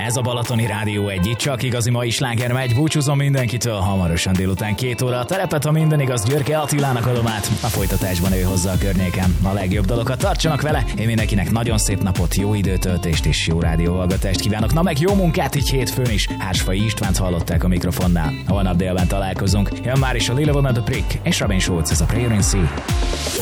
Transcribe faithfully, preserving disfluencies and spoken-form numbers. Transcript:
Ez a Balatoni Rádió egy, itt csak igazi mai sláger megy. Búcsúzom mindenkitől, hamarosan délután két óra. A terepet, ha minden igaz, Györke Attilának adom át. A folytatásban ő hozza a környéken a legjobb dalokat. Tartsanak vele! Én mindenkinek nagyon szép napot, jó időtöltést és jó rádióhallgatást kívánok. Na meg jó munkát így hétfőn is. Hársfai Istvánt hallották a mikrofonnál. Holnap délben találkozunk. Jön már is a Lila Von the Prick és Robin Schulz, ez a Prayer in Sea.